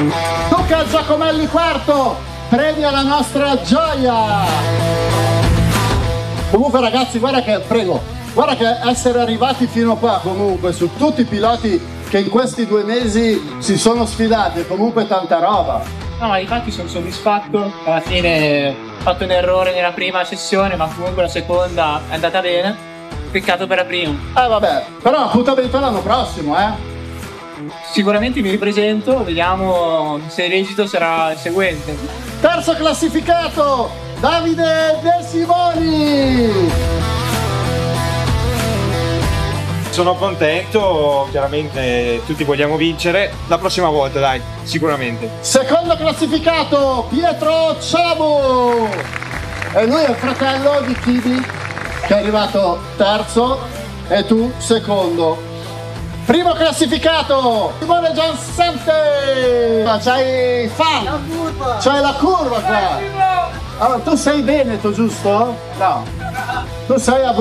Luca Giacomelli quarto, premia la nostra gioia. Comunque ragazzi, guarda che, prego, guarda che essere arrivati fino a qua comunque su tutti i piloti che in questi 2 mesi si sono sfidati è comunque tanta roba. No, ma infatti sono soddisfatto, alla fine ho fatto un errore nella prima sessione, ma comunque la seconda è andata bene, peccato per la prima. Vabbè, però appuntamento l'anno prossimo, Sicuramente mi ripresento, vediamo se l'esito sarà il seguente. Terzo classificato, Davide De Simoni. Sono contento, chiaramente tutti vogliamo vincere, la prossima volta dai, sicuramente. Secondo classificato, Pietro Ciabo. E lui è il fratello di Tibi, che è arrivato terzo, e tu secondo. Primo classificato, Simone Giansante. C'hai fan, c'hai la curva qua. Allora, tu sei Veneto, giusto? No, tu sei a